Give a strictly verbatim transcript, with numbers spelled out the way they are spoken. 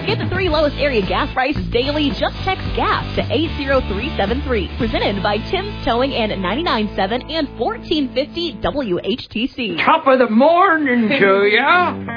Get the three lowest area gas prices daily. Just text GAS to eight zero three seven three. Presented by Tim's Towing and ninety-nine point seven and fourteen fifty W H T C. Top of the morning to ya.